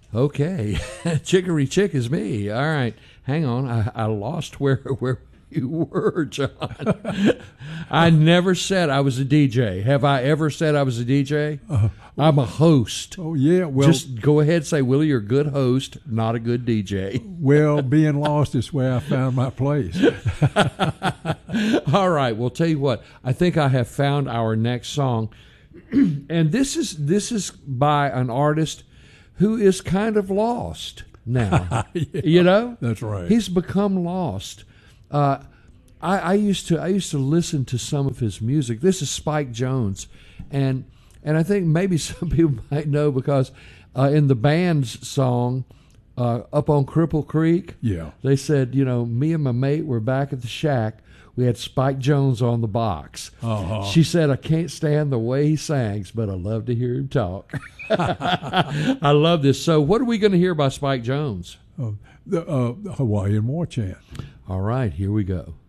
Okay, Chicory Chick is me. All right, hang on. I lost where you were, John. I never said I was a DJ. Have I ever said I was a DJ? I'm a host. Oh, yeah. Well, just go ahead and say, Willie, you're a good host, not a good DJ. Well, being lost is where I found my place. All right. Well, tell you what. I think I have found our next song, and this is by an artist who is kind of lost now. Yeah, you know, that's right. He's become lost. I used to listen to some of his music. This is Spike Jones, and I think maybe some people might know because in the band's song Up on Cripple Creek, yeah, they said, me and my mate were back at the shack. We had Spike Jones on the box. Uh-huh. She said, I can't stand the way he sings, but I love to hear him talk. I love this. So what are we going to hear by Spike Jones? The Hawaiian War Chant. All right, here we go.